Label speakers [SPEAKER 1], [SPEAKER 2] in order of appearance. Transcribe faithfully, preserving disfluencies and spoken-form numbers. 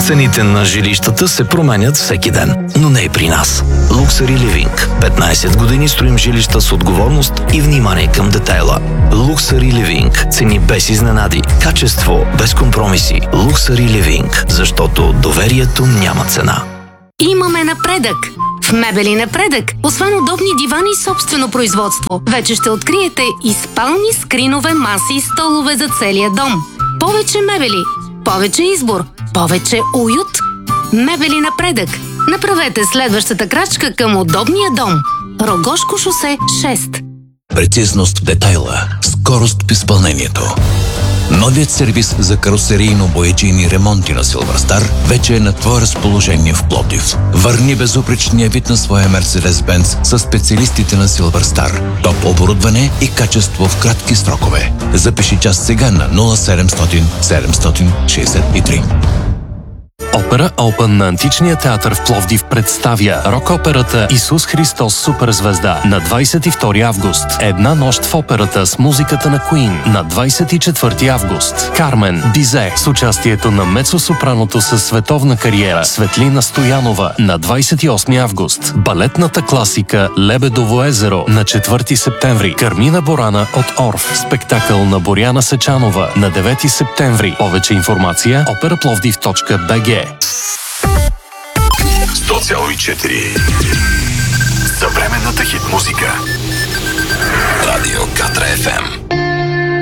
[SPEAKER 1] Цените на жилищата се променят всеки ден, но не и при нас. Luxury Living. петнайсет години строим жилища с отговорност и внимание към детайла. Luxury Living. Цени без изненади. Качество без компромиси. Luxury Living. Защото доверието няма цена.
[SPEAKER 2] Имаме напредък! В Мебели Напредък, освен удобни дивани и собствено производство, вече ще откриете и спални, скринове, маси и столове за целия дом. Повече мебели, повече избор, повече уют. Мебели Напредък. Направете следващата крачка към удобния дом. Рогошко шосе шест.
[SPEAKER 3] Прецизност в детайла, скорост в изпълнението. Новият сервис за карусерийно-бояджийни ремонти на Силвърстар вече е на твое разположение в Пловдив. Върни безупречния вид на своя Мерцедес-Бенц с специалистите на Силвърстар. Топ оборудване и качество в кратки срокове. Запиши час сега на нула седемстотин седемстотин шейсет и три.
[SPEAKER 4] Опера Open на Античния театър в Пловдив представя рок-операта Исус Христос Суперзвезда на двайсет и втори август. Една нощ в операта с музиката на Queen на двайсет и четвърти август. Кармен Бизе с участието на мецо-сопраното със световна кариера Светлина Стоянова на двайсет и осми август. Балетната класика Лебедово езеро на четвърти септември. Кармина Борана от Орф. Спектакъл на Боряна Сечанова на девети септември. Повече информация операпловдив точка би джи.
[SPEAKER 5] сто цяло и четири. Съвременната хит музика. Радио Катра еф ем.